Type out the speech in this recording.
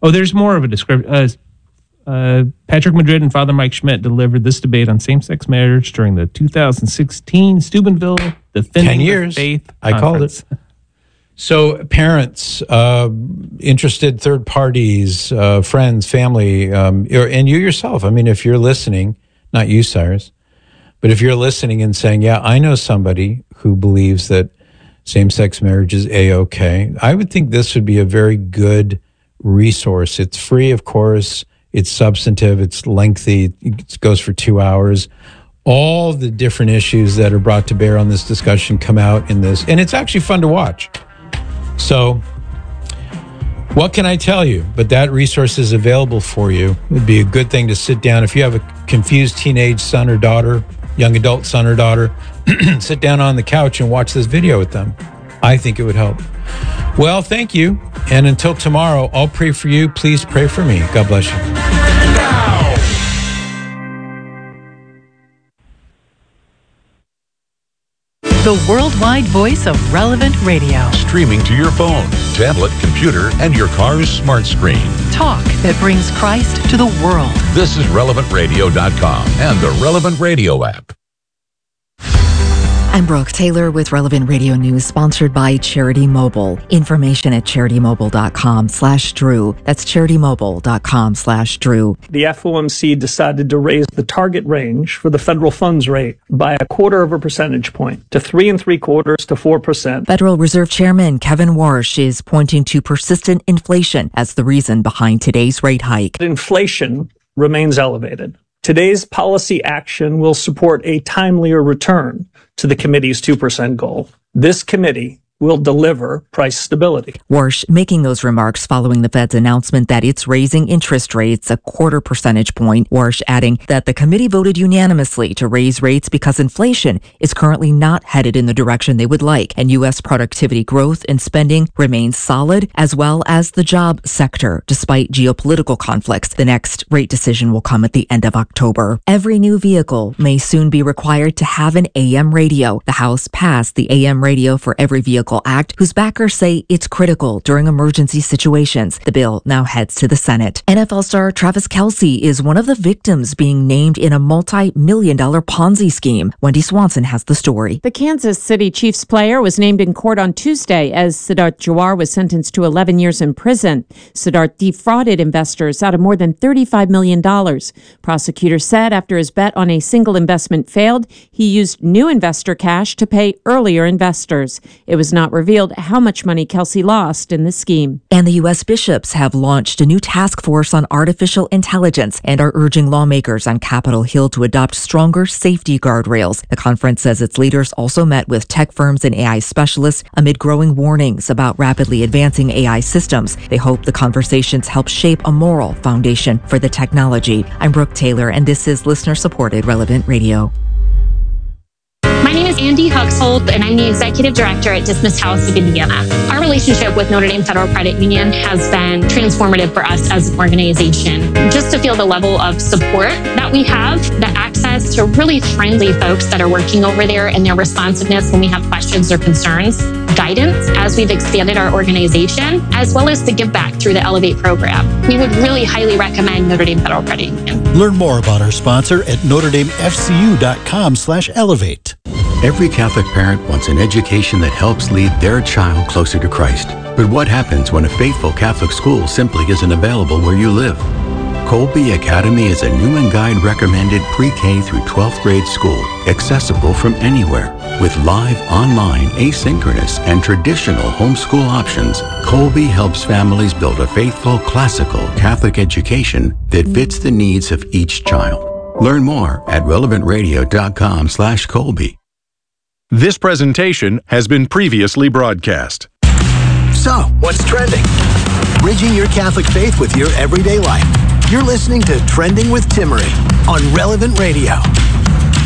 there's more of a description. Patrick Madrid and Father Mike Schmidt delivered this debate on same-sex marriage during the 2016 Steubenville Defending 10 years. the Faith I called it. So parents, interested third parties, friends, family, and you yourself. I mean, if you're listening, not you, Cyrus, but if you're listening and saying, yeah, I know somebody who believes that same-sex marriage is A-OK, I would think this would be a very good resource. It's free, of course. It's substantive. It's lengthy. It goes for 2 hours. All the different issues that are brought to bear on this discussion come out in this, and it's actually fun to watch. So what can I tell you? But that resource is available for you. It'd be a good thing to sit down. If you have a confused teenage son or daughter, young adult son or daughter, sit down on the couch and watch this video with them. I think it would help. Well, thank you. And until tomorrow, I'll pray for you. Please pray for me. God bless you. The worldwide voice of Relevant Radio. Streaming to your phone, tablet, computer, and your car's smart screen. Talk that brings Christ to the world. This is RelevantRadio.com and the Relevant Radio app. I'm Brooke Taylor with Relevant Radio News, sponsored by Charity Mobile. Information at CharityMobile.com/Drew. That's CharityMobile.com/Drew. The FOMC decided to raise the target range for the federal funds rate by 1/4 percentage point to 3 3/4 to 4%. Federal Reserve Chairman Kevin Warsh is pointing to persistent inflation as the reason behind today's rate hike. Inflation remains elevated. Today's policy action will support a timelier return to the committee's 2% goal. This committee will deliver price stability. Warsh making those remarks following the Fed's announcement that it's raising interest rates 1/4 percentage point. Warsh adding that the committee voted unanimously to raise rates because inflation is currently not headed in the direction they would like, and U.S. productivity growth and spending remains solid, as well as the job sector, despite geopolitical conflicts. The next rate decision will come at the end of October. Every new vehicle may soon be required to have an AM radio. The House passed the AM Radio for Every Vehicle Act, whose backers say it's critical during emergency situations. The bill now heads to the Senate. NFL star Travis Kelce is one of the victims being named in a multi-million-dollar Ponzi scheme. Wendy Swanson has the story. The Kansas City Chiefs player was named in court on Tuesday as Siddharth Jawar was sentenced to 11 years in prison. Siddharth defrauded investors out of more than $35 million. Prosecutors said after his bet on a single investment failed, he used new investor cash to pay earlier investors. It was not revealed how much money Kelce lost in the scheme. And the U.S. bishops have launched a new task force on artificial intelligence and are urging lawmakers on Capitol Hill to adopt stronger safety guardrails. The conference says its leaders also met with tech firms and AI specialists amid growing warnings about rapidly advancing AI systems. They hope the conversations help shape a moral foundation for the technology. I'm Brooke Taylor, and this is listener-supported Relevant Radio. My name is Andy Huxhold, and I'm the Executive Director at Dismiss House of Indiana. Our relationship with Notre Dame Federal Credit Union has been transformative for us as an organization. Just to feel the level of support that we have, the access to really friendly folks that are working over there, and their responsiveness when we have questions or concerns, guidance as we've expanded our organization, as well as the give back through the Elevate program. We would really highly recommend Notre Dame Federal Credit Union. Learn more about our sponsor at NotreDameFCU.com/elevate. Every Catholic parent wants an education that helps lead their child closer to Christ. But what happens when a faithful Catholic school simply isn't available where you live? Colby Academy is a new and guide recommended pre-K through 12th grade school, accessible from anywhere. With live, online, asynchronous, and traditional homeschool options, Colby helps families build a faithful, classical Catholic education that fits the needs of each child. Learn more at relevantradio.com/Colby. This presentation has been previously broadcast. So, what's trending? Bridging your Catholic faith with your everyday life. You're listening to Trending with Timmerie on Relevant Radio.